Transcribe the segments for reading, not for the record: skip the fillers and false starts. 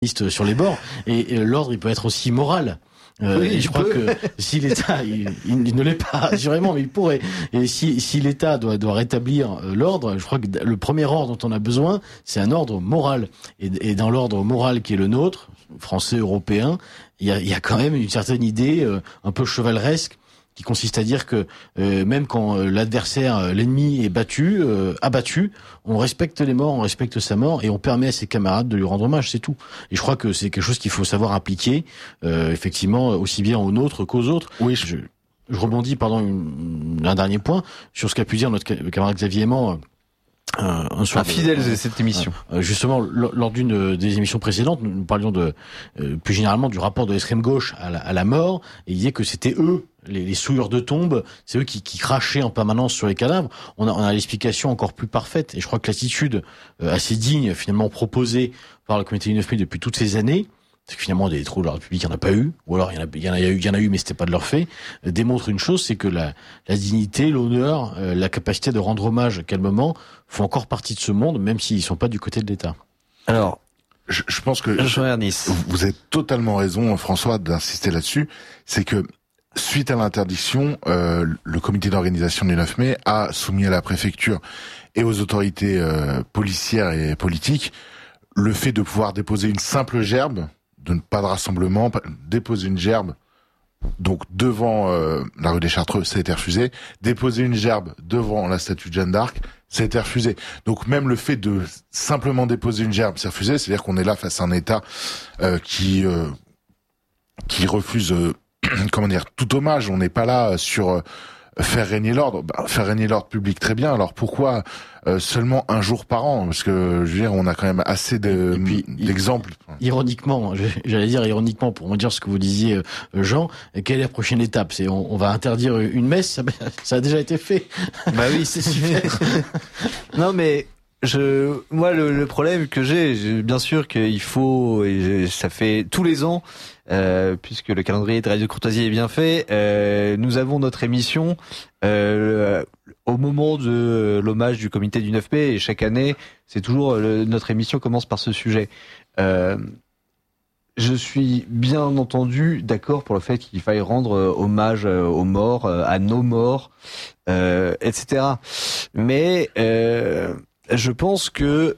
sur les bords, et l'ordre il peut être aussi moral. Oui, je crois que si l'État, il ne l'est pas assurément, mais il pourrait. Et si l'État doit rétablir l'ordre, je crois que le premier ordre dont on a besoin, c'est un ordre moral. Et dans l'ordre moral qui est le nôtre, français, européen, il y a quand même une certaine idée un peu chevaleresque qui consiste à dire que même quand l'adversaire, l'ennemi est abattu, on respecte les morts, on respecte sa mort et on permet à ses camarades de lui rendre hommage, c'est tout. Et je crois que c'est quelque chose qu'il faut savoir appliquer, effectivement, aussi bien aux nôtres qu'aux autres. Oui, je rebondis, un dernier point sur ce qu'a pu dire notre camarade Xavier Aimant. Un soir fidèle de cette émission. Justement, lors d'une des émissions précédentes, nous parlions plus généralement du rapport de l'extrême gauche à la mort, et il disait que c'était eux, les souilleurs de tombes, c'est eux qui crachaient en permanence sur les cadavres. On a l'explication encore plus parfaite, et je crois que l'attitude assez digne, finalement proposée par le comité du 9 mai depuis toutes ces années, parce que finalement des trous de la République, il n'y en a pas eu, ou alors il y en a eu, mais c'était pas de leur fait, démontre une chose, c'est que la dignité, l'honneur, la capacité de rendre hommage calmement font encore partie de ce monde, même s'ils sont pas du côté de l'État. Alors, je pense que vous avez totalement raison, François, d'insister là-dessus. C'est que suite à l'interdiction, le comité d'organisation du 9 mai a soumis à la préfecture et aux autorités policières et politiques le fait de pouvoir déposer une simple gerbe, de pas de rassemblement, déposer une gerbe, donc devant la rue des Chartreux, ça a été refusé. Déposer une gerbe devant la statue de Jeanne d'Arc, ça a été refusé. Donc même le fait de simplement déposer une gerbe, c'est refusé. C'est-à-dire qu'on est là face à un État qui refuse, tout hommage. On n'est pas là sur faire régner l'ordre. Faire régner l'ordre public, très bien. Alors pourquoi seulement un jour par an? Parce que je veux dire, on a quand même assez d'exemples. Ironiquement, j'allais dire ironiquement, pour me dire ce que vous disiez, Jean, quelle est la prochaine étape? C'est on va interdire une messe? Ça a déjà été fait. Bah oui, c'est super. Non mais moi le problème que j'ai, bien sûr qu'il faut, et ça fait tous les ans, puisque le calendrier de Radio Courtoisie est bien fait, nous avons notre émission au moment de l'hommage du comité du 9 mai, et chaque année, c'est toujours notre émission commence par ce sujet. Je suis bien entendu d'accord pour le fait qu'il faille rendre hommage aux morts, à nos morts, etc. Mais je pense que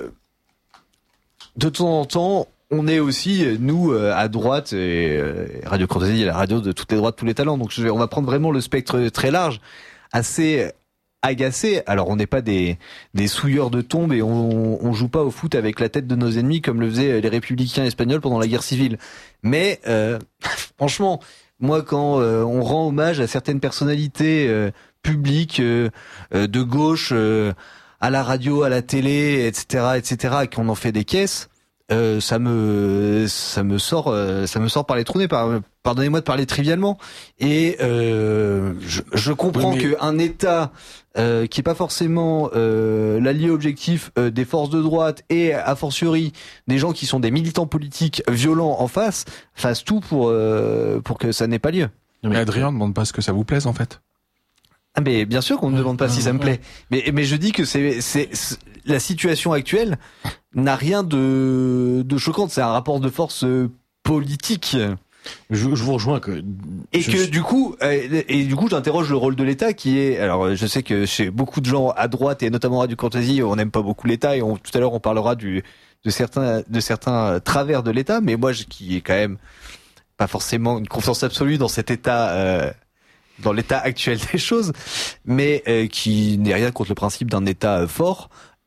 de temps en temps, on est aussi, nous, à droite, et Radio Courtoisie est la radio de toutes les droites, tous les talents. Donc on va prendre vraiment le spectre très large, assez agacé. Alors on n'est pas des souilleurs de tombes et on joue pas au foot avec la tête de nos ennemis comme le faisaient les républicains espagnols pendant la guerre civile. Mais franchement, moi quand on rend hommage à certaines personnalités publiques de gauche, à la radio, à la télé, etc., et qu'on en fait des caisses, ça me sort par les trous. Pardonnez-moi de parler trivialement. Et je comprends qu'un État qui est pas forcément l'allié objectif des forces de droite et a fortiori des gens qui sont des militants politiques violents en face, fasse tout pour que ça n'ait pas lieu. Mais Adrien ne demande pas ce que ça vous plaise en fait. Ah mais bien sûr qu'on ne me demande pas si ça me plaît. Mais je dis que c'est la situation actuelle n'a rien de choquant. C'est un rapport de force politique. Je vous rejoins du coup j'interroge le rôle de l'État qui est, alors je sais que chez beaucoup de gens à droite et notamment Radio Courtoisie, on n'aime pas beaucoup l'État et tout à l'heure on parlera de certains travers de l'État, mais moi qui ai quand même pas forcément une confiance absolue dans cet État dans l'état actuel des choses, mais qui n'est rien contre le principe d'un État fort.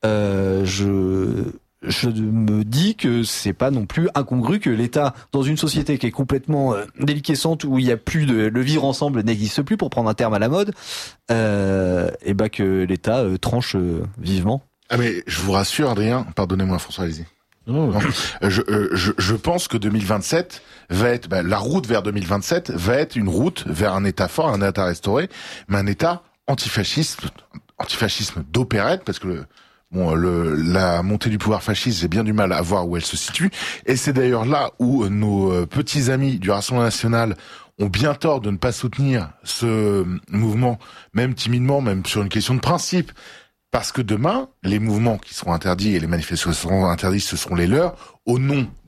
Je me dis que c'est pas non plus incongru que l'État, dans une société qui est complètement déliquescente, où il y a plus le vivre ensemble n'existe plus, pour prendre un terme à la mode, et que l'État tranche vivement. Ah mais je vous rassure, Adrien, pardonnez-moi François, allez-y. Non. Je pense que 2027 va être la route vers 2027 va être une route vers un État fort, un État restauré, mais un État antifascisme d'opérette, parce que la montée du pouvoir fasciste, j'ai bien du mal à voir où elle se situe, et c'est d'ailleurs là où nos petits amis du Rassemblement national ont bien tort de ne pas soutenir ce mouvement, même timidement, même sur une question de principe. Parce que demain, les mouvements qui seront interdits et les manifestations qui seront interdits, ce seront les leurs, au nom